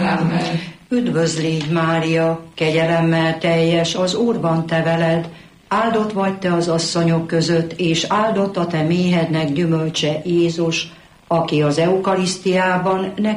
Amen. Üdvözl légy, Mária, kegyelemmel teljes, az Úr van te veled, áldott vagy te az asszonyok között, és áldott a te méhednek gyümölcse, Jézus, aki az eukarisztiában nekünk